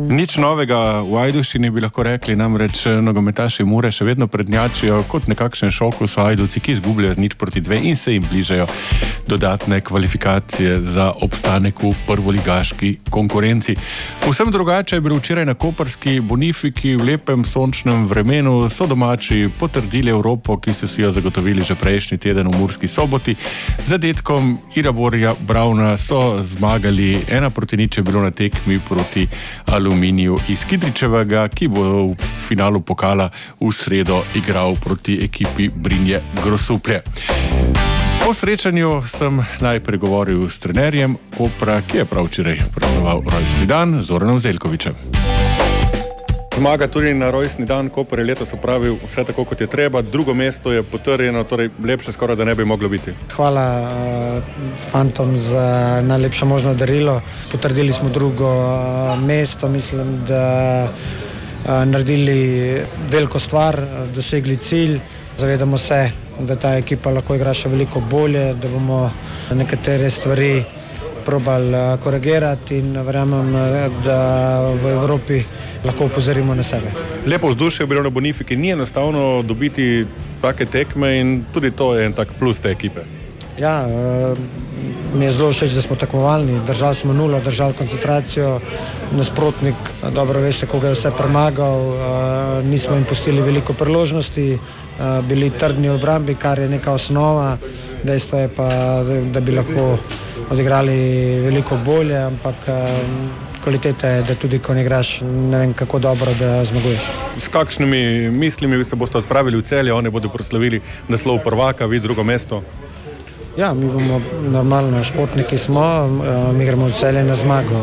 Nič novega v Ajdovščini bi lahko rekli, namreč nogometaši Mure še vedno prednjačijo kot nekakšen šoku so Ajdovci, ki izgubljajo z 0-2 in se jim bližajo dodatne kvalifikacije za obstanek v prvoligaški konkurenci. Vsem drugače je bilo včeraj na koprski Bonifiki v lepem sončnem vremenu, so domači potrdili Evropo, ki so si jo zagotovili že prejšnji teden v Murski Soboti. Z zadetkom Iraborja Brauna so zmagali, 1-0 je bilo na tekmi proti Aluminiju iz Kidričevega, ki bo v finalu pokala v sredo igral proti ekipi Brinje Grosuplje. Po srečanju sem najprej govoril s trenerjem Kopra, ki je prav včeraj praznoval rojstni dan, Zoranom Zeljkovićem. Zmaga tudi na rojstni dan, Koper je letos opravil vse tako, kot je treba. Drugo mesto je potrjeno, torej lepše skoraj, da ne bi moglo biti. Hvala fantom za najlepše možno darilo. Potrdili smo drugo mesto, mislim, da naredili veliko stvar, dosegli cilj. Zavedamo se, da ta ekipa lahko igra še veliko bolje, da bomo nekatere stvari probali korigirati in verjamem, da v Evropi lahko upozorimo na sebe. Lepo vzdušje je bilo na Bonifiki, ni enostavno dobiti take tekme in tudi to je en tak plus te ekipe. Ja, mi je zelo všeč, da smo tekmovalni, držali smo nulo, držali koncentracijo, nasprotnik, dobro veste, koga je vse premagal, nismo jim pustili veliko priložnosti, bili trdni v obrambi, kar je neka osnova, dejstvo je pa, da bi lahko odigrali veliko bolje, ampak kvaliteta je, da tudi ko ne igraš, ne vem kako dobro, da zmaguješ. S kakšnimi mislimi se boste odpravili v Celje, oni bodo proslavili naslov prvaka, vi drugo mesto? Ja, mi bomo normalno športniki smo, mi gremo v Celje na zmago.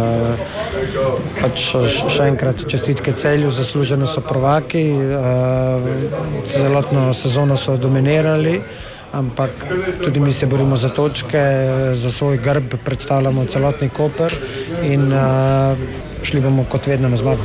Pač še enkrat čestitke Celju, zasluženo so prvaki, celotno sezono so dominirali, ampak tudi mi se borimo za točke, za svoj grb predstavljamo celotni Koper in šli bomo kot vedno na zmago.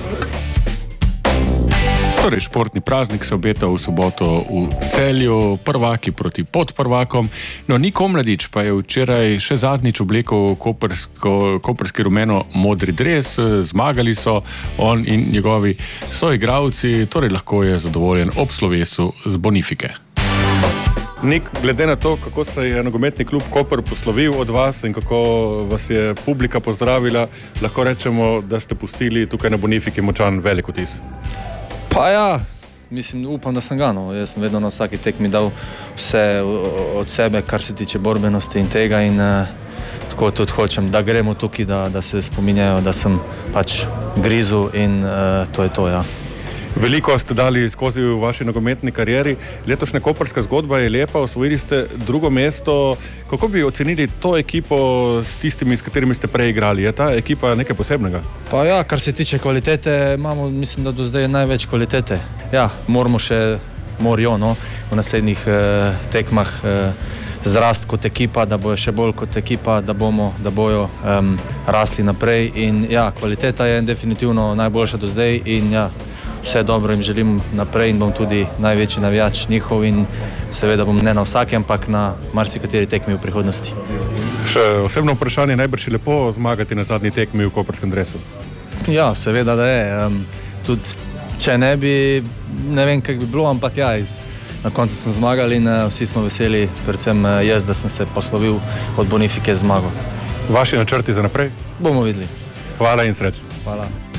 Torej, športni praznik se obeta v soboto v Celju, prvaki proti podprvakom. No, Niko Omladič pa je včeraj še zadnjič oblekel koprski rumeno-modri dres, zmagali so on in njegovi soigralci, torej lahko je zadovoljen ob slovesu z Bonifike. Nik, glede na to, kako se je nogometni klub Koper poslovil od vas in kako vas je publika pozdravila, lahko rečemo, da ste pustili tukaj na Bonifiki močan velik vtis. Pa ja, mislim, upam, da sem ga, no. Jaz sem vedno na vsaki tekmi dal vse od sebe, kar se tiče borbenosti in tega in tako tudi hočem, da gremo tukaj, da se spominjajo, da sem pač grizu in to je to, ja. Veliko ste dali skozi v vaši nogometni karieri. Letošnja koprska zgodba je lepa, osvojili ste drugo mesto. Kako bi ocenili to ekipo s tistimi, s katerimi ste prej igrali? Je ta ekipa nekaj posebnega? Pa ja, kar se tiče kvalitete, imamo, mislim, da do zdaj največ kvalitete. Ja, moramo še no, v naslednjih tekmah zrast kot ekipa, da bojo še bolj kot ekipa, da bojo rasli naprej in ja, kvaliteta je definitivno najboljša do zdaj in ja, vse dobro jim želim naprej in bom tudi največji navijač njihov in seveda bom ne na vsaki, ampak na marsikateri tekmi v prihodnosti. Še osebno vprašanje, najbrž je lepo zmagati na zadnji tekmi v koprskem dresu? Ja, seveda da je. Tudi če ne bi, ne vem, kako bi bilo, ampak ja, na koncu smo zmagali in vsi smo veseli, predvsem jaz, da sem se poslovil od Bonifike z zmago. Vaši načrti za naprej? Bomo videli. Hvala in srečno. Hvala.